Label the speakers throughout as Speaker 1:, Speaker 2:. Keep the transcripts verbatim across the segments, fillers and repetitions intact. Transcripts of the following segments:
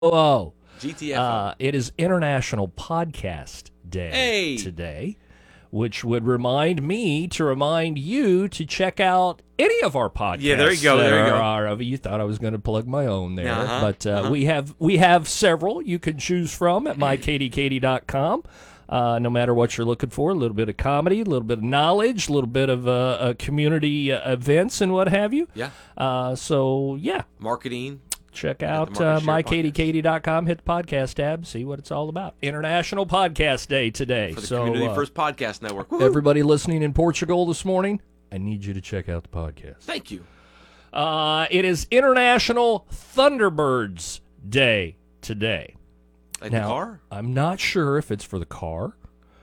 Speaker 1: Oh,
Speaker 2: G T F O.
Speaker 1: uh, it is International Podcast Day
Speaker 2: Hey!
Speaker 1: today, which would remind me to remind you to check out any of our podcasts.
Speaker 2: Yeah, there you go,
Speaker 1: that
Speaker 2: there you
Speaker 1: are,
Speaker 2: go.
Speaker 1: are of- you thought I was going to plug my own there,
Speaker 2: Uh-huh,
Speaker 1: but uh,
Speaker 2: uh-huh.
Speaker 1: we have we have several you can choose from at my katie katie dot com. Uh, no matter what you're looking for, a little bit of comedy, a little bit of knowledge, a little bit of uh, uh, community uh, events and what have you.
Speaker 2: Yeah.
Speaker 1: Uh, so, yeah.
Speaker 2: Marketing.
Speaker 1: Check
Speaker 2: At the
Speaker 1: out
Speaker 2: Market
Speaker 1: uh,
Speaker 2: Share
Speaker 1: my katie katie dot com, hit the podcast tab, see what it's all about. International Podcast Day today.
Speaker 2: For the
Speaker 1: so,
Speaker 2: Community
Speaker 1: uh,
Speaker 2: First Podcast Network. Woohoo!
Speaker 1: everybody listening in Portugal this morning, I need you to check out the podcast.
Speaker 2: Thank you.
Speaker 1: Uh, it is International Thunderbirds Day today.
Speaker 2: Like
Speaker 1: now,
Speaker 2: the car?
Speaker 1: I'm not sure if it's for the car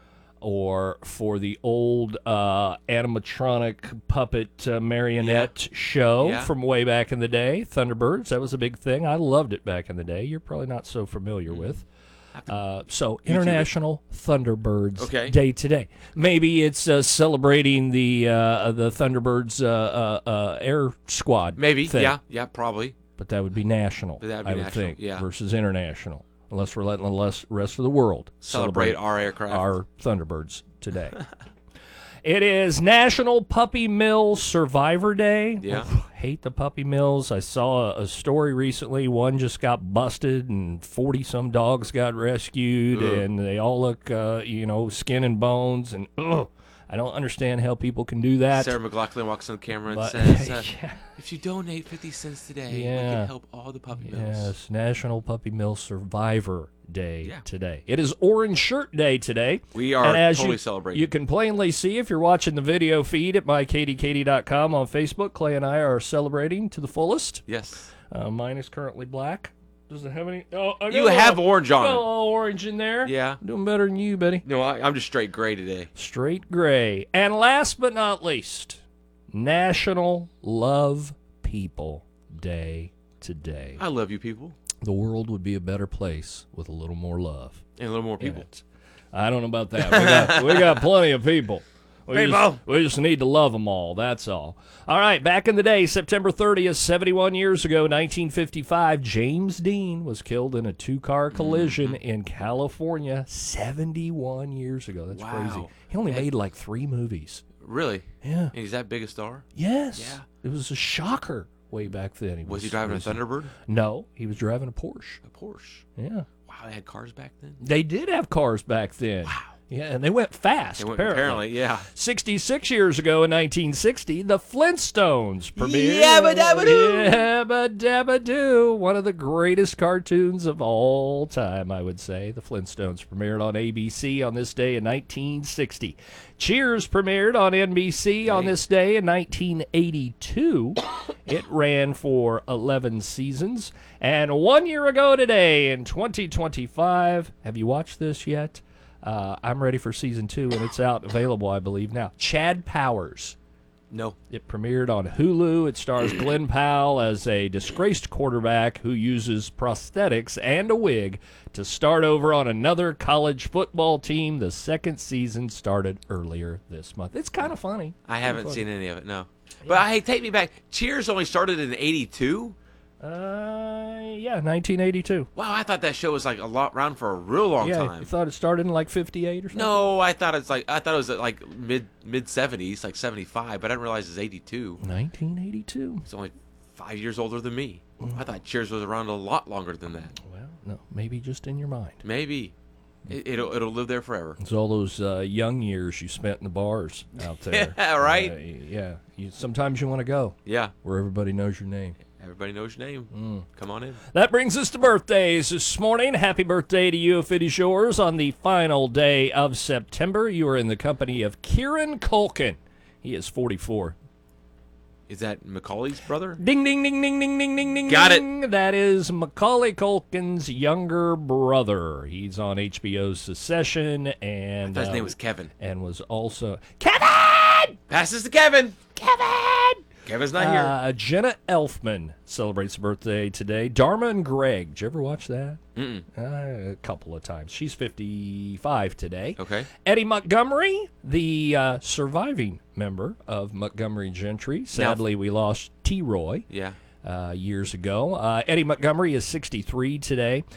Speaker 1: or for the old uh, animatronic puppet uh, marionette show
Speaker 2: Yeah.
Speaker 1: from way back in the day. Thunderbirds, that was a big thing. I loved it back in the day. You're probably not so familiar with. Uh, so, International Thunderbirds
Speaker 2: Okay.
Speaker 1: Day today. Maybe it's uh, celebrating the uh, the Thunderbirds uh, uh, uh, Air Squad.
Speaker 2: Maybe.
Speaker 1: thing.
Speaker 2: Yeah. Yeah, probably.
Speaker 1: But that would be national,
Speaker 2: But that would be
Speaker 1: I would
Speaker 2: national,
Speaker 1: think,
Speaker 2: yeah.
Speaker 1: versus international. Unless we're letting the less- rest of the world
Speaker 2: Celebrate our aircraft.
Speaker 1: our Thunderbirds today. It is National Puppy Mill Survivor Day.
Speaker 2: Yeah.
Speaker 1: Oof, hate the puppy mills. I saw a, a story recently. One just got busted, and forty-some dogs got rescued,
Speaker 2: Ugh.
Speaker 1: and they all look, uh, you know, skin and bones. And ugh, I don't understand how people can do that.
Speaker 2: Sarah McLaughlin walks on the camera and
Speaker 1: But-
Speaker 2: says, uh,
Speaker 1: yeah.
Speaker 2: if you donate fifty cents today, we
Speaker 1: Yeah.
Speaker 2: can help all the puppy mills.
Speaker 1: Yes, National Puppy Mill Survivor Day
Speaker 2: Yeah.
Speaker 1: today. It is Orange Shirt Day today.
Speaker 2: We are
Speaker 1: and as
Speaker 2: totally
Speaker 1: you,
Speaker 2: celebrating.
Speaker 1: You can plainly see if you're watching the video feed at my katie katie dot com on Facebook. Clay and I are celebrating to the fullest.
Speaker 2: Yes.
Speaker 1: Uh, mine is currently black. Does it have any? Oh, I got
Speaker 2: You
Speaker 1: a
Speaker 2: have
Speaker 1: little-
Speaker 2: orange
Speaker 1: got a
Speaker 2: on it.
Speaker 1: little orange in there.
Speaker 2: Yeah.
Speaker 1: Doing better than you, buddy.
Speaker 2: No, I, I'm just straight gray today.
Speaker 1: Straight gray. And last but not least, National Love People Day today.
Speaker 2: I love you people.
Speaker 1: The world would be a better place with a little more love.
Speaker 2: And a little more
Speaker 1: in
Speaker 2: people.
Speaker 1: it. I don't know about that. We got, we got plenty of people. We
Speaker 2: People.
Speaker 1: Just, we just need to love them all. That's all. All right. Back in the day, September thirtieth, seventy-one years ago, nineteen fifty-five, James Dean was killed in a two-car collision
Speaker 2: Mm-hmm.
Speaker 1: in California seventy-one years ago. That's
Speaker 2: Wow.
Speaker 1: crazy. He only
Speaker 2: Hey.
Speaker 1: made like three movies.
Speaker 2: Really?
Speaker 1: Yeah.
Speaker 2: And he's that big a star?
Speaker 1: Yes.
Speaker 2: Yeah.
Speaker 1: It was a shocker way back then. He
Speaker 2: Was he driving a
Speaker 1: was-
Speaker 2: Thunderbird?
Speaker 1: No, he was driving a Porsche.
Speaker 2: A Porsche.
Speaker 1: Yeah.
Speaker 2: Wow, they had cars back then?
Speaker 1: They did have cars back then.
Speaker 2: Wow.
Speaker 1: Yeah, and they went fast,
Speaker 2: They went,
Speaker 1: apparently.
Speaker 2: apparently, yeah.
Speaker 1: sixty-six years ago in nineteen sixty, the Flintstones premiered.
Speaker 2: Yabba dabba doo.
Speaker 1: Yabba dabba doo. One of the greatest cartoons of all time, I would say. The Flintstones premiered on A B C on this day in nineteen sixty. Cheers premiered on N B C on
Speaker 2: Okay.
Speaker 1: this day in nineteen eighty-two. It ran for eleven seasons. And one year ago today in twenty twenty-five, have you watched this yet? Uh, I'm ready for season two, and it's out available, I believe, now. Chad Powers.
Speaker 2: No.
Speaker 1: It premiered on Hulu. It stars Glenn Powell as a disgraced quarterback who uses prosthetics and a wig to start over on another college football team. The second season started earlier this month. It's kind of funny.
Speaker 2: I haven't
Speaker 1: funny.
Speaker 2: seen any of it, no. But hey, take me back. Cheers only started in eighty-two?
Speaker 1: Uh, yeah, nineteen eighty-two.
Speaker 2: Wow, I thought that show was like a lot around for a real long
Speaker 1: Yeah,
Speaker 2: time.
Speaker 1: you thought it started in like fifty-eight or something?
Speaker 2: No, I thought it's like I thought it was at like mid mid seventies, like seventy-five, but I didn't realize it's eighty-two.
Speaker 1: nineteen eighty-two.
Speaker 2: It's only five years older than me.
Speaker 1: Mm-hmm.
Speaker 2: I thought Cheers was around a lot longer than that.
Speaker 1: Well, no, maybe just in your mind.
Speaker 2: Maybe it, it'll it'll live there forever.
Speaker 1: It's all those uh, young years you spent in the bars out there.
Speaker 2: Yeah, right?
Speaker 1: Uh, yeah. You, sometimes you want to go
Speaker 2: Yeah,
Speaker 1: where everybody knows your name.
Speaker 2: everybody knows your name.
Speaker 1: Mm.
Speaker 2: Come on in.
Speaker 1: That brings us to birthdays this morning. Happy birthday to you if it is yours on the final day of September. You are in the company of Kieran Culkin. He is forty-four.
Speaker 2: Is that Macaulay's brother?
Speaker 1: Ding, ding, ding, ding, ding, ding, ding, ding.
Speaker 2: Got it.
Speaker 1: ding. That is Macaulay Culkin's younger brother. He's on H B O's Succession, and
Speaker 2: I thought his
Speaker 1: uh,
Speaker 2: name was Kevin.
Speaker 1: and was also Kevin.
Speaker 2: Passes to Kevin.
Speaker 1: Kevin.
Speaker 2: Kevin's not here.
Speaker 1: Uh, Jenna Elfman celebrates a birthday today. Dharma and Greg. Did you ever watch that?
Speaker 2: Mm-mm.
Speaker 1: Uh, a couple of times. She's fifty-five today.
Speaker 2: Okay.
Speaker 1: Eddie Montgomery, the uh, surviving member of Montgomery Gentry. Sadly, we lost T. Roy.
Speaker 2: Yeah.
Speaker 1: uh, years ago. Uh, Eddie Montgomery is sixty-three today.